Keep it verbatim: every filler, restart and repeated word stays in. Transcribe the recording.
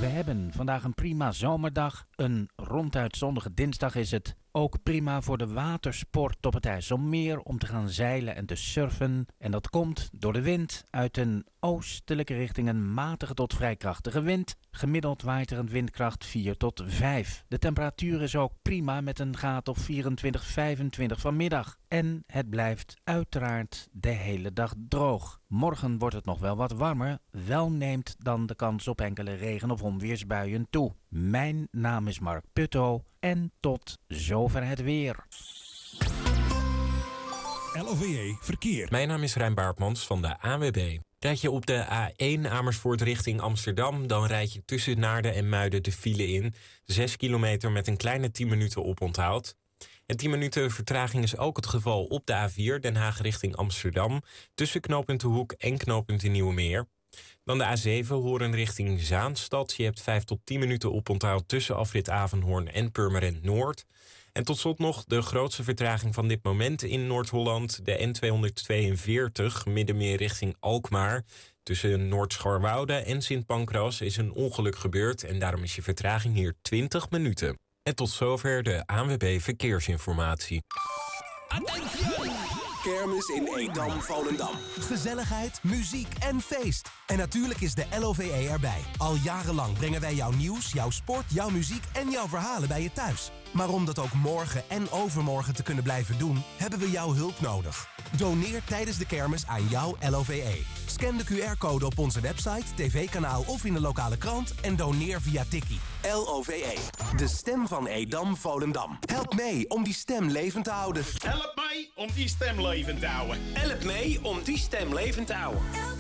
We hebben vandaag een prima zomerdag. Een ronduit zonnige dinsdag is het. Ook prima voor de watersport op het IJsselmeer om te gaan zeilen en te surfen. En dat komt door de wind uit een oostelijke richting, een matige tot vrij krachtige wind. Gemiddeld waait er een windkracht vier tot vijf. De temperatuur is ook prima met een graad of vierentwintig, vijfentwintig vanmiddag. En het blijft uiteraard de hele dag droog. Morgen wordt het nog wel wat warmer. Wel neemt dan de kans op enkele regen- of onweersbuien toe. Mijn naam is Mark Putto en tot zover het weer. L O V E Verkeer. Mijn naam is Rijn Baartmans van de A N W B. Rijd je op de A één Amersfoort richting Amsterdam, dan rijd je tussen Naarden en Muiden de file in. Zes kilometer met een kleine tien minuten oponthoud. En tien minuten vertraging is ook het geval op de A vier Den Haag richting Amsterdam, tussen knooppunt De Hoek en knooppunt de Nieuwe Meer. Dan de A zeven Hoorn richting Zaanstad. Je hebt vijf tot tien minuten oponthoud tussen afrit Avenhoorn en Purmerend Noord. En tot slot nog de grootste vertraging van dit moment in Noord-Holland. De N tweehonderdtweeënveertig, Middenmeer richting Alkmaar. Tussen Noord-Scharwoude en Sint Pancras is een ongeluk gebeurd en daarom is je vertraging hier twintig minuten. En tot zover de A N W B Verkeersinformatie. Kermis in Edam-Volendam. Gezelligheid, muziek en feest. En natuurlijk is de L O V E erbij. Al jarenlang brengen wij jouw nieuws, jouw sport, jouw muziek en jouw verhalen bij je thuis. Maar om dat ook morgen en overmorgen te kunnen blijven doen, hebben we jouw hulp nodig. Doneer tijdens de kermis aan jouw L O V E. Scan de Q R-code op onze website, tv-kanaal of in de lokale krant en doneer via Tikkie. L O V E, de stem van Edam-Volendam. Help mee om die stem levend te houden. Help mij om die stem levend te houden. Help mee om die stem levend te houden.